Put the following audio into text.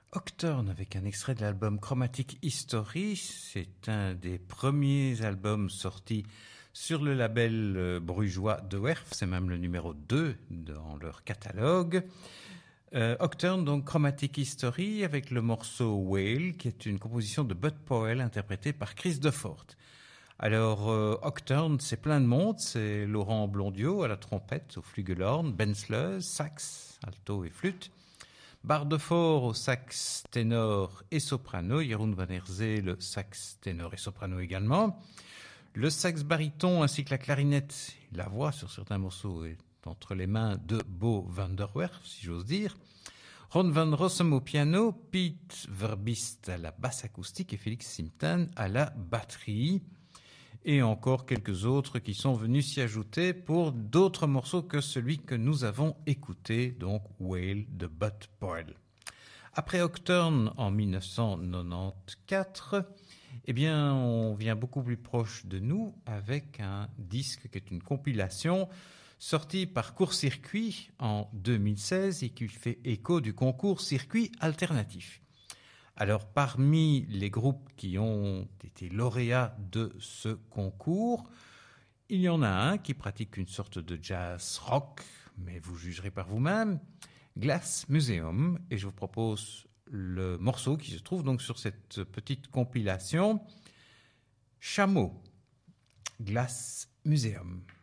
Octurne avec un extrait de l'album Chromatic History. C'est un des premiers albums sortis sur le label brugeois de Werf. C'est même le numéro 2 dans leur catalogue. Octurne, donc Chromatic History, avec le morceau Whale, qui est une composition de Bud Powell interprétée par Chris Defort. Alors, Octurne, c'est plein de monde. C'est Laurent Blondiot à la trompette, au flugelhorn, Ben Sleuz, sax, alto et flûte. Bardefort au sax ténor et soprano, Jeroen van Herzee le sax ténor et soprano également. Le sax baryton ainsi que la clarinette, la voix sur certains morceaux est entre les mains de Bo van der Werf, si j'ose dire. Ron van Rossum au piano, Piet Verbist à la basse acoustique et Félix Simpton à la batterie. Et encore quelques autres qui sont venus s'y ajouter pour d'autres morceaux que celui que nous avons écouté, donc Whale de Bud Powell. Après Octurne en 1994, eh bien, on vient beaucoup plus proche de nous avec un disque qui est une compilation sortie par Court Circuit en 2016 et qui fait écho du concours Circuit Alternatif. Alors, parmi les groupes qui ont été lauréats de ce concours, il y en a un qui pratique une sorte de jazz rock, mais vous jugerez par vous-même, Glass Museum, et je vous propose le morceau qui se trouve donc sur cette petite compilation, Chameau, Glass Museum.